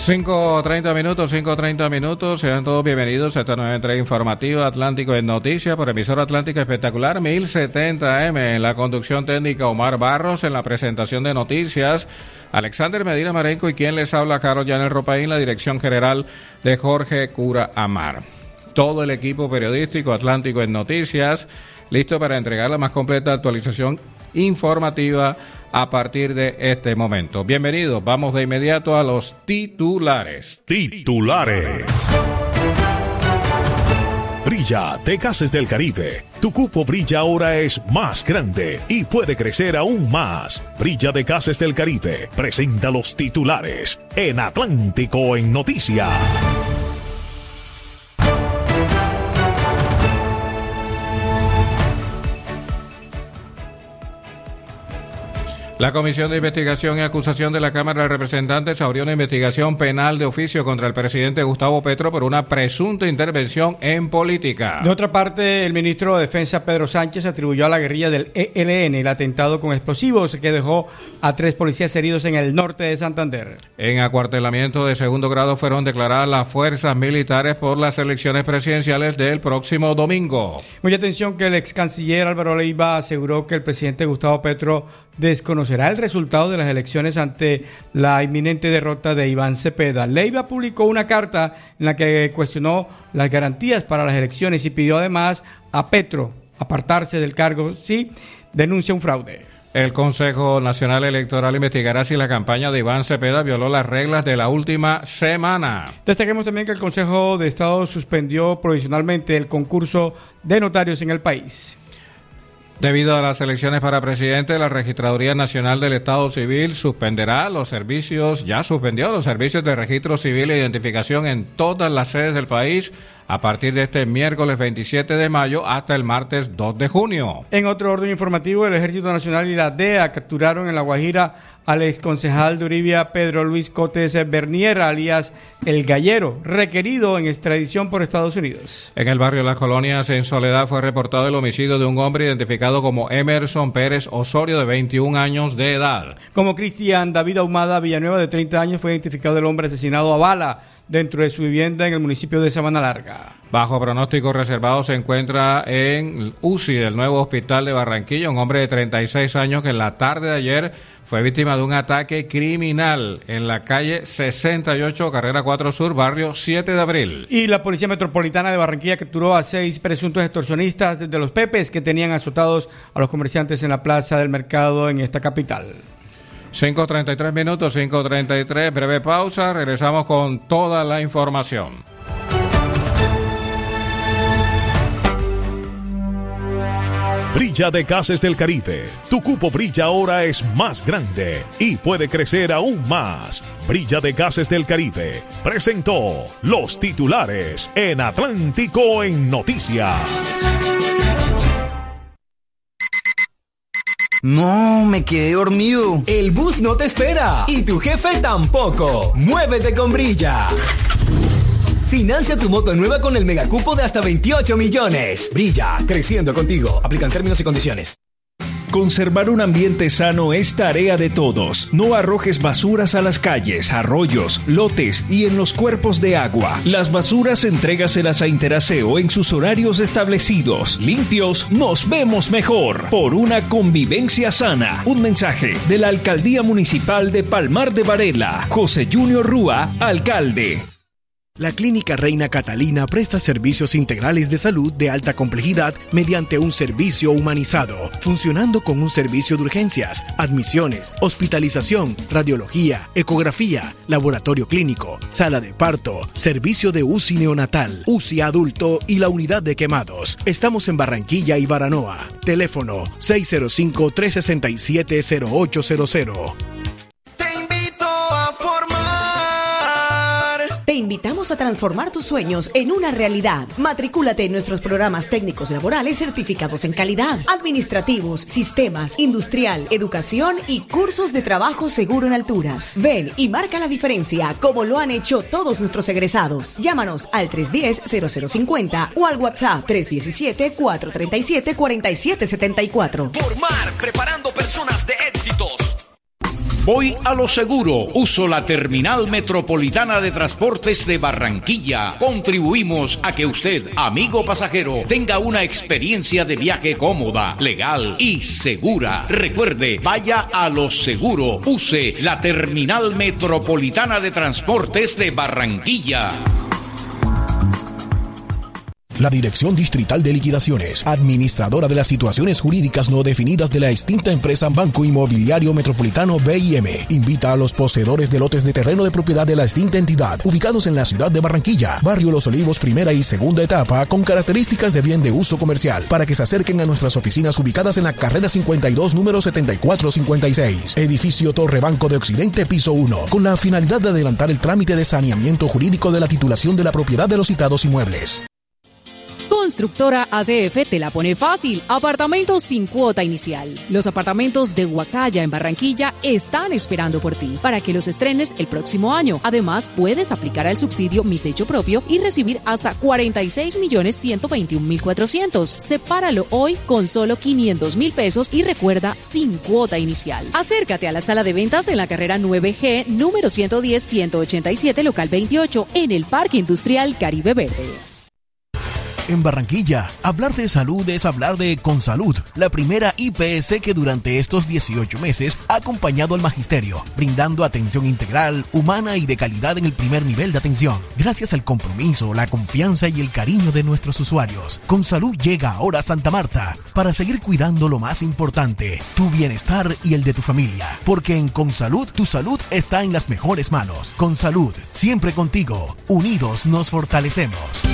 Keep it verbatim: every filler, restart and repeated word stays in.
cinco treinta minutos, cinco treinta minutos, sean todos bienvenidos a esta nueva entrega informativa Atlántico en Noticias por emisora Atlántica Espectacular mil setenta eme. En la conducción técnica Omar Barros, en la presentación de noticias Alexander Medina Marenco y quien les habla Carlos Yanel Ropaín, la dirección general de Jorge Cura Amar. Todo el equipo periodístico Atlántico en Noticias listo para entregar la más completa actualización informativa a partir de este momento. Bienvenidos, vamos de inmediato a los titulares. Titulares. Brilla de Gases del Caribe. Tu cupo Brilla ahora es más grande y puede crecer aún más. Brilla de Gases del Caribe presenta los titulares en Atlántico en Noticias. La Comisión de Investigación y Acusación de la Cámara de Representantes abrió una investigación penal de oficio contra el presidente Gustavo Petro por una presunta intervención en política. De otra parte, el ministro de Defensa Pedro Sánchez atribuyó a la guerrilla del E L N el atentado con explosivos que dejó a tres policías heridos en el norte de Santander. En acuartelamiento de segundo grado fueron declaradas las fuerzas militares por las elecciones presidenciales del próximo domingo. Mucha atención que el ex canciller Álvaro Leiva aseguró que el presidente Gustavo Petro desconocerá el resultado de las elecciones ante la inminente derrota de Iván Cepeda. Leiva publicó una carta en la que cuestionó las garantías para las elecciones y pidió además a Petro apartarse del cargo si denuncia un fraude. El Consejo Nacional Electoral investigará si la campaña de Iván Cepeda violó las reglas de la última semana. Destaquemos también que el Consejo de Estado suspendió provisionalmente el concurso de notarios en el país. Debido a las elecciones para presidente, la Registraduría Nacional del Estado Civil suspenderá los servicios, ya suspendió los servicios de registro civil e identificación en todas las sedes del país a partir de este miércoles veintisiete de mayo hasta el martes dos de junio. En otro orden informativo, el Ejército Nacional y la D E A capturaron en La Guajira al exconcejal de Uribia, Pedro Luis Cotes Bernier, alias El Gallero, requerido en extradición por Estados Unidos. En el barrio Las Colonias, en Soledad, fue reportado el homicidio de un hombre identificado como Emerson Pérez Osorio, de veintiún años de edad. Como Cristian David Ahumada Villanueva, de treinta años, fue identificado el hombre asesinado a bala dentro de su vivienda en el municipio de Sabana Larga. Bajo pronóstico reservado se encuentra en U C I del nuevo hospital de Barranquilla un hombre de treinta y seis años que en la tarde de ayer fue víctima de un ataque criminal en la calle sesenta y ocho, carrera cuatro Sur, barrio siete de abril. Y la Policía Metropolitana de Barranquilla capturó a seis presuntos extorsionistas de los Pepes que tenían azotados a los comerciantes en la plaza del mercado en esta capital. cinco treinta y tres minutos, cinco treinta y tres, breve pausa, regresamos con toda la información. Brilla de Gases del Caribe. Tu cupo Brilla ahora es más grande y puede crecer aún más. Brilla de Gases del Caribe presentó los titulares en Atlántico en Noticias. No, me quedé dormido. El bus no te espera y tu jefe tampoco. Muévete con Brilla. Financia tu moto nueva con el megacupo de hasta veintiocho millones. Brilla, creciendo contigo. Aplican términos y condiciones. Conservar un ambiente sano es tarea de todos. No arrojes basuras a las calles, arroyos, lotes y en los cuerpos de agua. Las basuras entrégaselas a Interaseo en sus horarios establecidos. Limpios, nos vemos mejor. Por una convivencia sana. Un mensaje de la Alcaldía Municipal de Palmar de Varela. José Junior Rúa, alcalde. La Clínica Reina Catalina presta servicios integrales de salud de alta complejidad mediante un servicio humanizado, funcionando con un servicio de urgencias, admisiones, hospitalización, radiología, ecografía, laboratorio clínico, sala de parto, servicio de U C I neonatal, U C I adulto y la unidad de quemados. Estamos en Barranquilla y Baranoa. Teléfono seis cero cinco, tres seis siete, cero ocho cero cero. Te invitamos a transformar tus sueños en una realidad. Matricúlate en nuestros programas técnicos laborales certificados en calidad, administrativos, sistemas, industrial, educación y cursos de trabajo seguro en alturas. Ven y marca la diferencia como lo han hecho todos nuestros egresados. Llámanos al tres uno cero, cero cero cinco cero o al WhatsApp tres uno siete, cuatro tres siete, cuatro siete siete cuatro. Formar, preparando personas de éxitos. Voy a lo seguro. Uso la Terminal Metropolitana de Transportes de Barranquilla. Contribuimos a que usted, amigo pasajero, tenga una experiencia de viaje cómoda, legal y segura. Recuerde, vaya a lo seguro. Use la Terminal Metropolitana de Transportes de Barranquilla. La Dirección Distrital de Liquidaciones, administradora de las situaciones jurídicas no definidas de la extinta empresa Banco Inmobiliario Metropolitano B I M, invita a los poseedores de lotes de terreno de propiedad de la extinta entidad, ubicados en la ciudad de Barranquilla, barrio Los Olivos, primera y segunda etapa, con características de bien de uso comercial, para que se acerquen a nuestras oficinas ubicadas en la carrera cincuenta y dos, número setenta y cuatro cincuenta y seis, edificio Torre Banco de Occidente, piso uno, con la finalidad de adelantar el trámite de saneamiento jurídico de la titulación de la propiedad de los citados inmuebles. Constructora A C F te la pone fácil. Apartamentos sin cuota inicial. Los apartamentos de Huacaya en Barranquilla están esperando por ti para que los estrenes el próximo año. Además, puedes aplicar al subsidio Mi Techo Propio y recibir hasta cuarenta y seis millones ciento veintiún mil cuatrocientos. Sepáralo hoy con solo quinientos mil pesos y recuerda, sin cuota inicial. Acércate a la sala de ventas en la carrera nueve G, número ciento diez ciento ochenta y siete, local veintiocho, en el Parque Industrial Caribe Verde. En Barranquilla, hablar de salud es hablar de Consalud, la primera I P S que durante estos dieciocho meses ha acompañado al magisterio, brindando atención integral, humana y de calidad en el primer nivel de atención. Gracias al compromiso, la confianza y el cariño de nuestros usuarios, Consalud llega ahora a Santa Marta para seguir cuidando lo más importante, tu bienestar y el de tu familia. Porque en Consalud, tu salud está en las mejores manos. Consalud, siempre contigo, unidos nos fortalecemos.